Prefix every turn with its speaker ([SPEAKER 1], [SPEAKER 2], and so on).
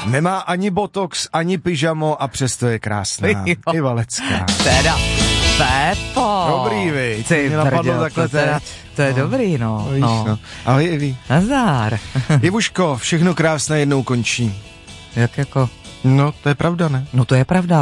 [SPEAKER 1] Nemá ani botox, ani pyžamo a přesto je krásná. I Valecká.
[SPEAKER 2] Teda, Pepo.
[SPEAKER 1] Dobrý, viď?
[SPEAKER 2] Ty
[SPEAKER 1] Mě napadlo
[SPEAKER 2] brďo,
[SPEAKER 1] takhle teď.
[SPEAKER 2] To je dobrý, no.
[SPEAKER 1] Víš, no. Ahoj, Ivi.
[SPEAKER 2] Nazdár.
[SPEAKER 1] Ivuško, všechno krásné jednou končí.
[SPEAKER 2] Jak jako?
[SPEAKER 1] No, to je pravda, ne?
[SPEAKER 2] No to je pravda.